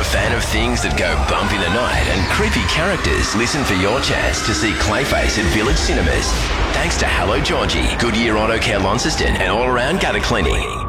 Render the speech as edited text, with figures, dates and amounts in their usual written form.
fan of things that go bump in the night and creepy characters, listen for your chance to see Clayface at Village Cinemas. Thanks to Hello Georgie, Goodyear Auto Care Launceston and All Around Gutter Cleaning.